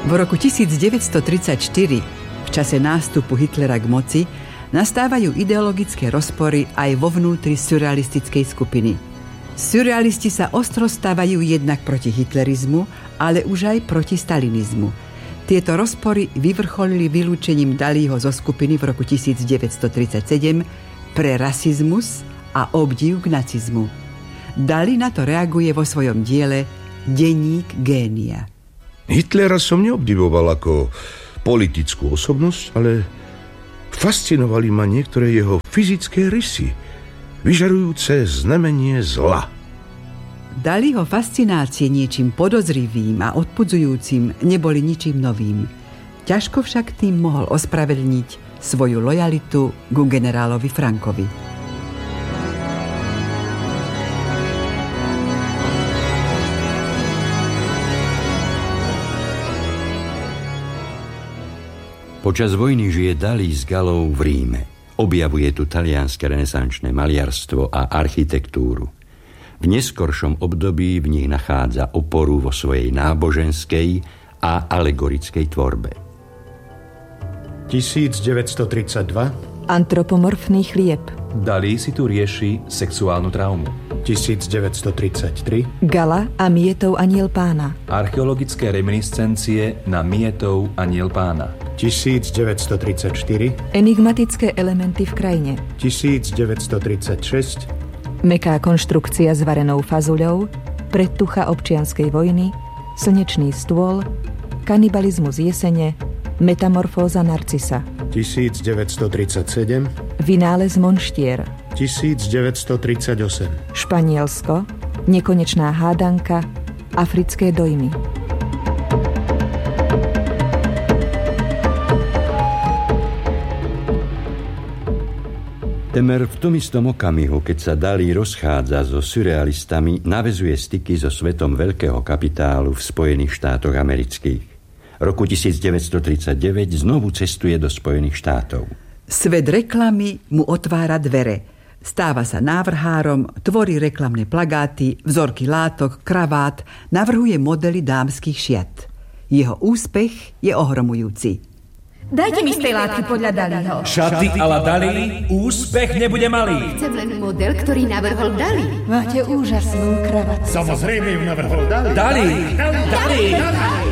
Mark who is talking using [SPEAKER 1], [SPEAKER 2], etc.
[SPEAKER 1] V roku 1934, v čase nástupu Hitlera k moci, nastávajú ideologické rozpory aj vo vnútri surrealistickej skupiny. Surrealisti sa ostro stávajú jednak proti hitlerizmu, ale už aj proti stalinizmu. Tieto rozpory vyvrcholili vylúčením Dalího zo skupiny v roku 1937 pre rasizmus a obdiv k nacizmu. Dalí na to reaguje vo svojom diele Denník génia.
[SPEAKER 2] Hitlera som neobdivoval ako politickú osobnosť, ale fascinovali ma niektoré jeho fyzické rysy, vyžarujúce znamenie zla.
[SPEAKER 1] Dalího fascinácie niečím podozrivým a odpudzujúcim neboli ničím novým. Ťažko však tým mohol ospravedlniť svoju lojalitu ku generálovi Frankovi.
[SPEAKER 3] Počas vojny žije Dalí s Galou v Ríme. Objavuje tu talianske renesančné maliarstvo a architektúru. V neskoršom období v nich nachádza oporu vo svojej náboženskej a alegorickej tvorbe.
[SPEAKER 4] 1932.
[SPEAKER 5] Antropomorfný chlieb.
[SPEAKER 6] Dalí si tu rieši sexuálnu traumu.
[SPEAKER 4] 1933.
[SPEAKER 5] Gala a Mietov aniel pána.
[SPEAKER 6] Archeologické reminiscencie na Mietov aniel pána.
[SPEAKER 4] 1934.
[SPEAKER 5] Enigmatické elementy v krajine.
[SPEAKER 4] 1936.
[SPEAKER 5] Mäkká konštrukcia s varenou fazuľou, predtucha občianskej vojny, slnečný stôl, kanibalizmus jesene, metamorfóza narcisa.
[SPEAKER 4] 1937.
[SPEAKER 5] Vynález monštier.
[SPEAKER 4] 1938.
[SPEAKER 5] Španielsko, nekonečná hádanka, africké dojmy.
[SPEAKER 3] Temer v tom istom okamihu, keď sa Dalí rozchádza so surrealistami, naväzuje styky so svetom veľkého kapitálu v Spojených štátoch amerických. Roku 1939 znovu cestuje do Spojených štátov.
[SPEAKER 1] Svet reklamy mu otvára dvere. Stáva sa návrhárom, tvorí reklamné plagáty, vzorky látok, kravát, navrhuje modely dámskych šiat. Jeho úspech je ohromujúci.
[SPEAKER 7] Dajte mi z tej látky podľa Dalího.
[SPEAKER 8] Šaty a la Dalí, úspech nebude malý.
[SPEAKER 7] Chcem len model, ktorý navrhol Dalí.
[SPEAKER 5] Máte úžasnú kravatu.
[SPEAKER 4] Samozrejme ju navrhol Dalí.
[SPEAKER 8] Dalí!